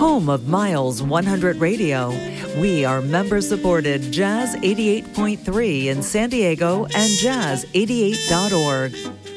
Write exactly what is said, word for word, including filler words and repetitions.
home of Miles one hundred Radio. We are member-supported Jazz eighty-eight point three in San Diego and jazz eighty-eight dot org.